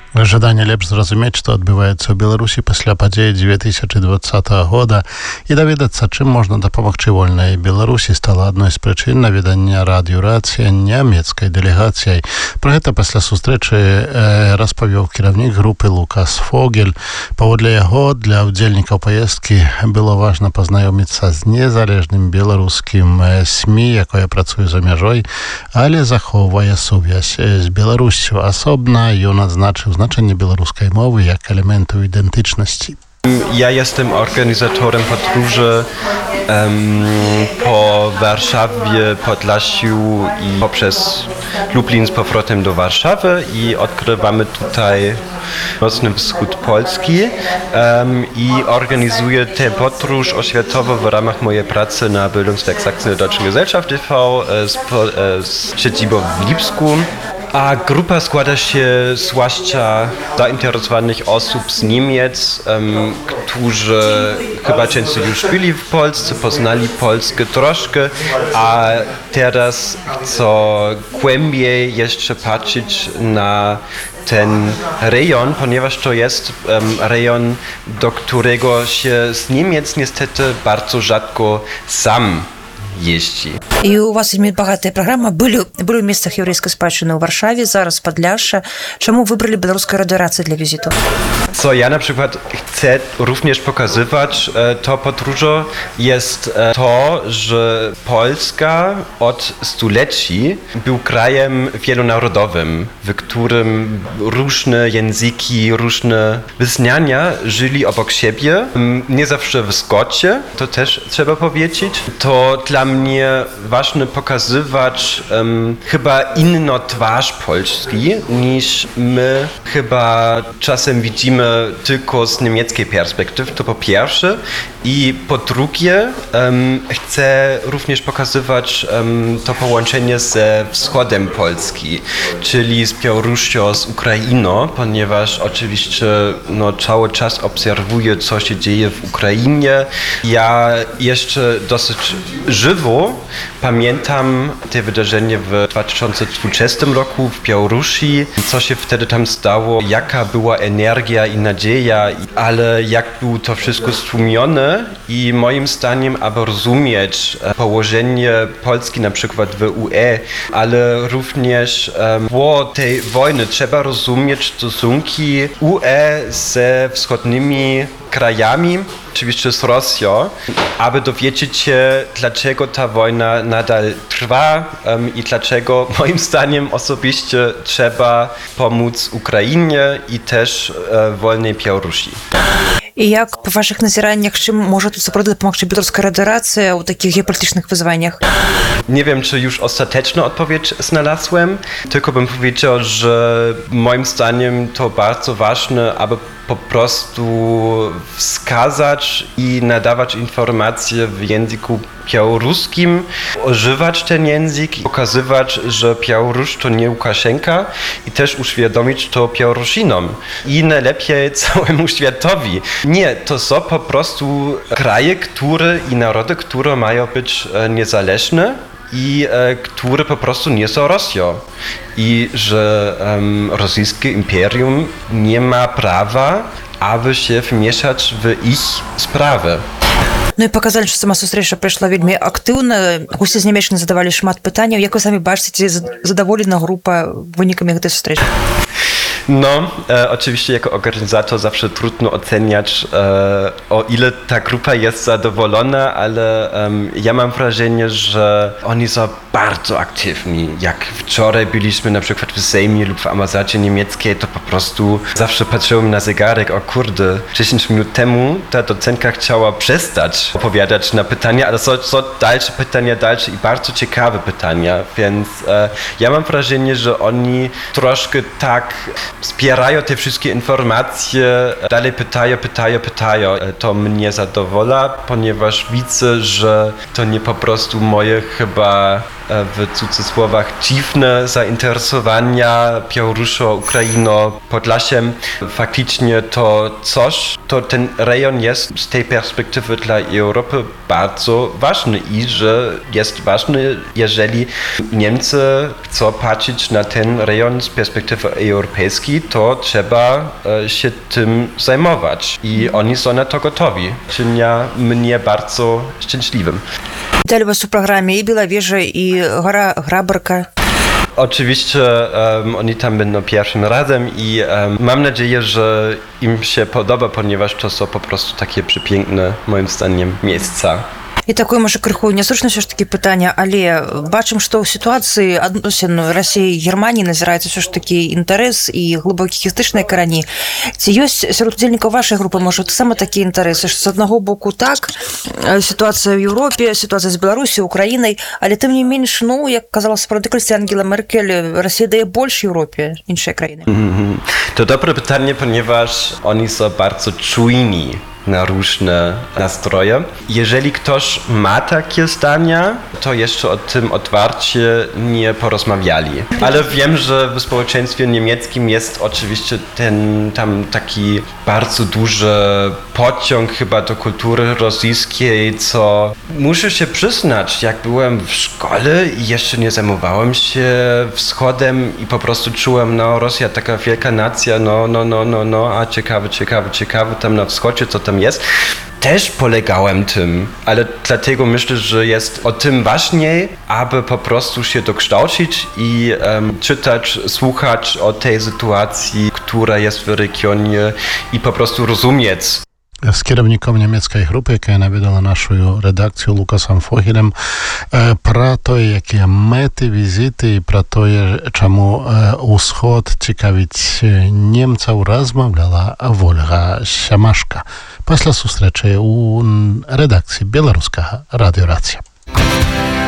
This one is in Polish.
Жаданне лепш зразумець, што адбываецца ў Беларусі пасля падзеі 2020 года і даведацца, чым можна дапамагчы вольнай Беларусі, стала адной з прычын наведання радыёрацыі нямецкай дэлегацыяй. Пра гэта пасля сустрэчы распавёў кіраўнік групы Лукас Фогель. Паводле яго, для ўдзельнікаў паездкі было важна пазнаёміцца з незалежным беларускім СМІ, якое працуе за мяжой, але захоўвае сувязь з Беларусю. Асобна ён адзначыў znaczenie białoruskiej mowy jak elementu identyczności. Ja jestem organizatorem podróży po Warszawie, Podlasiu i poprzez Lublin z powrotem do Warszawy i odkrywamy tutaj mocny wschód Polski i organizuję tę podróż oświatową w ramach mojej pracy na Bildungswerk Sachsen der Deutschen Gesellschaft e.V. z siedzibą w Lipsku. A grupa składa się zwłaszcza zainteresowanych osób z Niemiec, którzy chyba często już byli w Polsce, poznali Polskę troszkę, a teraz chcą głębiej jeszcze patrzeć na ten rejon, ponieważ to jest rejon, do którego się z Niemiec niestety bardzo rzadko sam jeździ. І у вас вельмі багатая праграма. Былі ў месцах яўрэйскай спадчыны ў Варшаве, зараз Падляшша. Czemu wybrali białoruską radioację dla wizytu? Co ja na przykład chcę również pokazywać to podróżą jest to, że Polska od stuleci był krajem wielonarodowym, w którym różne języki, różne wyznania żyli obok siebie, nie zawsze w zgodzie, to też trzeba powiedzieć. To dla mnie ważne pokazywać chyba inną twarz Polski niż my chyba czasem widzimy tylko z niemieckiej perspektywy, to po pierwsze. I po drugie chcę również pokazywać to połączenie ze wschodem Polski, czyli z Białorusią, z Ukrainą, ponieważ oczywiście cały czas obserwuję, co się dzieje w Ukrainie. Ja jeszcze dosyć żywo pamiętam te wydarzenie w 2020 roku w Białorusi, co się wtedy tam stało, jaka była energia i nadzieja, ale jak było to wszystko stłumione i moim zdaniem, aby rozumieć położenie Polski na przykład w UE, ale również po tej wojny trzeba rozumieć stosunki UE ze wschodnimi krajami, oczywiście z Rosją, aby dowiedzieć się, dlaczego ta wojna nadal trwa i dlaczego moim zdaniem osobiście trzeba pomóc Ukrainie i też wolnej Białorusi. І як по ваших назіраннях, чим може тут сапраўды дапамагчы беларуская радыёрацыя ў такіх геапалітычных wyzwaniach? Nie wiem, czy już ostateczną odpowiedź znalazłem, tylko bym powiedział, że moim zdaniem to bardzo ważne, aby po prostu wskazać i nadawać informacje w języku białoruskim, używać ten język, pokazywać, że Białoruś to nie Łukaszenka i też uświadomić to Białorusinom i najlepiej całemu światowi. Nie, to są po prostu kraje, i narody, które mają być niezależne i które po prostu nie są Rosją. I że rosyjskie imperium nie ma prawa, aby się wmieszać w ich sprawy. Ну і паказалі, што сама сустрэча прайшла вельмі актыўна. Госці з нямецчыны задавалі шмат пытанняў. Як вы самі бачыце, задаволена група вынікамі гэтай сустрэчы? No, oczywiście jako organizator zawsze trudno oceniać, o ile ta grupa jest zadowolona, ale ja mam wrażenie, że oni są bardzo aktywni. Jak wczoraj byliśmy na przykład w Sejmie lub w ambasadzie niemieckiej, to po prostu zawsze patrzyłem na zegarek, o kurde, 10 minut temu ta docentka chciała przestać odpowiadać na pytania, ale są dalsze pytania, dalsze i bardzo ciekawe pytania, więc ja mam wrażenie, że oni troszkę tak wspierają te wszystkie informacje, dalej pytają. To mnie zadowala, ponieważ widzę, że to nie po prostu moje chyba w cudzysłowach dziwne zainteresowania Białorusią, Ukrainą, Podlasiem. Faktycznie to coś, to ten rejon jest z tej perspektywy dla Europy bardzo ważny i że jest ważny, jeżeli Niemcy chcą patrzeć na ten rejon z perspektywy europejskiej, niemiecki, to trzeba się tym zajmować. I oni są na to gotowi. Czynia mnie bardzo szczęśliwym. Witali was w programie i Białowieża, i Hrabarka. Oczywiście oni tam będą pierwszym razem i mam nadzieję, że im się podoba, ponieważ to są po prostu takie przepiękne, moim zdaniem, miejsca. І такое, можа, крыху нясручна ўсё ж такі пытанне, але бачым, што ў сітуацыі адносін Расіі і Германіі назіраецца ўсё ж такі інтарэс і глыбокі гістычныя карані. Ці ёсць сярод удзельнікаў вашай групы, можа, таксама такія інтарэсы, што з аднаго боку так, сітуацыя ў Еўропе, сітуацыя з Беларусі, Украінай, але тым не менш, ну, як казала сапраўды калісьці Ангела Меркель, Расія дае больш Еўропе, іншыя краіны. To dobre pytanie, ponieważ oni są bardzo czujni na różne nastroje. Jeżeli ktoś ma takie zdania, to jeszcze o tym otwarcie nie porozmawiali. Ale wiem, że w społeczeństwie niemieckim jest oczywiście tam taki bardzo duży pociąg chyba do kultury rosyjskiej, co muszę się przyznać, jak byłem w szkole i jeszcze nie zajmowałem się wschodem i po prostu czułem, no Rosja taka wielka nacja, a ciekawe tam na wschodzie, co tam jest. Też polegałem tym, ale dlatego myślę, że jest o tym ważniej, aby po prostu się dokształcić i czytać, słuchać o tej sytuacji, która jest w regionie i po prostu rozumieć. Z kierownikom niemieckiej grupy, jaka nawiedala naszą redakcję Lukasem Fochilem, про to, jakie mety wizyty i про to, czemu Wschód ciekawić Niemców, rozmawiała Wolga Siamaszka. Пасля сустрэчы у рэдакцыі беларускага радыёрацыя.